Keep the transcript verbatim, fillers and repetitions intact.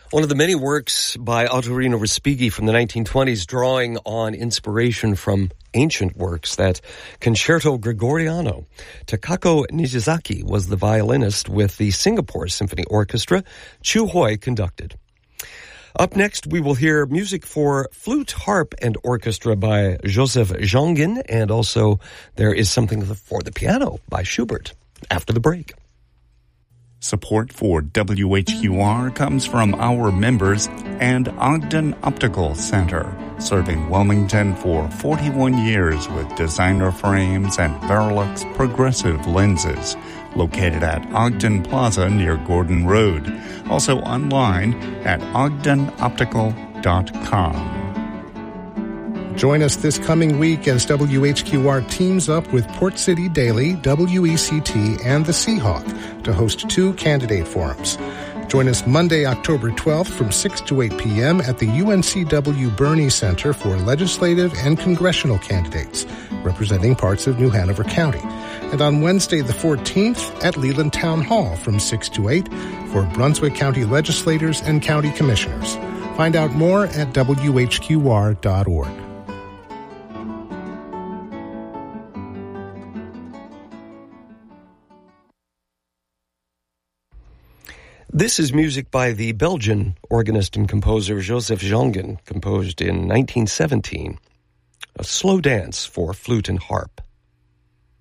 One of the many works by Ottorino Respighi from the nineteen twenties, drawing on inspiration from ancient works, that Concerto Gregoriano. Takako Nijizaki was the violinist with the Singapore Symphony Orchestra. Chu Hui conducted. Up next, we will hear music for flute, harp, and orchestra by Joseph Jongen, and also there is something for the piano by Schubert after the break. Support for W H Q R comes from our members and Ogden Optical Center, serving Wilmington for forty-one years with designer frames and Verilux progressive lenses. Located at Ogden Plaza near Gordon Road. Also online at ogden optical dot com. Join us this coming week as W H Q R teams up with Port City Daily, W E C T, and the Seahawk to host two candidate forums. Join us Monday, October twelfth from six to eight p.m. at the U N C W Burney Center for legislative and congressional candidates representing parts of New Hanover County. And on Wednesday the fourteenth at Leland Town Hall from six to eight for Brunswick County legislators and county commissioners. Find out more at W H Q R dot org. This is music by the Belgian organist and composer Joseph Jongen, composed in nineteen seventeen, a slow dance for flute and harp.